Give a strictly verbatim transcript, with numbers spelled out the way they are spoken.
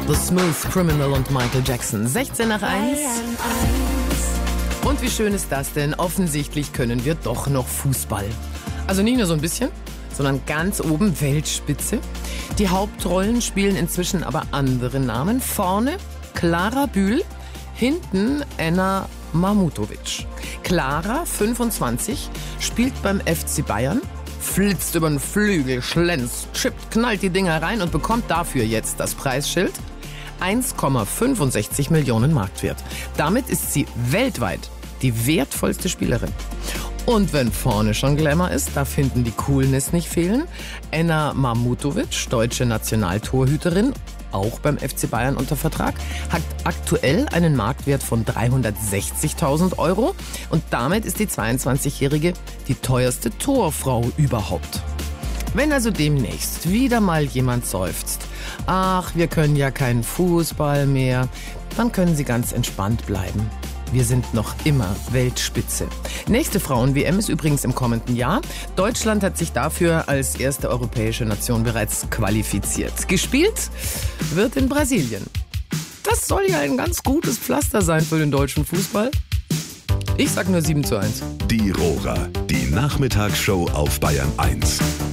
The Smooth Criminal und Michael Jackson. sechzehn nach eins. Und wie schön ist das denn? Offensichtlich können wir doch noch Fußball. Also nicht nur so ein bisschen, sondern ganz oben Weltspitze. Die Hauptrollen spielen inzwischen aber andere Namen. Vorne Clara Bühl, hinten Enna Mahmutovic. Clara, fünfundzwanzig, spielt beim F C Bayern, flitzt über den Flügel, schlänzt, chippt, knallt die Dinger rein und bekommt dafür jetzt das Preisschild. eins Komma fünfundsechzig Millionen Marktwert. Damit ist sie weltweit die wertvollste Spielerin. Und wenn vorne schon Glamour ist, darf hinten die Coolness nicht fehlen. Enna Mahmutovic, deutsche Nationaltorhüterin, auch beim F C Bayern unter Vertrag, hat aktuell einen Marktwert von dreihundertsechzigtausend Euro. Und damit ist die zweiundzwanzigjährige die teuerste Torfrau überhaupt. Wenn also demnächst wieder mal jemand seufzt, ach, wir können ja keinen Fußball mehr, dann können Sie ganz entspannt bleiben. Wir sind noch immer Weltspitze. Nächste Frauen-W M ist übrigens im kommenden Jahr. Deutschland hat sich dafür als erste europäische Nation bereits qualifiziert. Gespielt wird in Brasilien. Das soll ja ein ganz gutes Pflaster sein für den deutschen Fußball. Ich sag nur sieben zu eins. Die Rohrer, die Nachmittagsshow auf Bayern eins.